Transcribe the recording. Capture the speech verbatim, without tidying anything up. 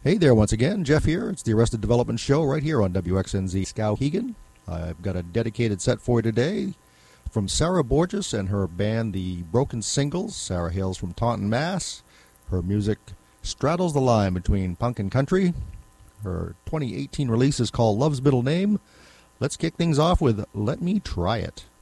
Hey there once again, Jeff here. It's the Arrested Development Show right here on W X N Z Skowhegan. I've got a dedicated set for you today from Sarah Borges and her band, the Broken Singles. Sarah hails from Taunton, Mass. Her music straddles the line between punk and country. Her twenty eighteen release is called Love's Middle Name. Let's kick things off with Let Me Try It.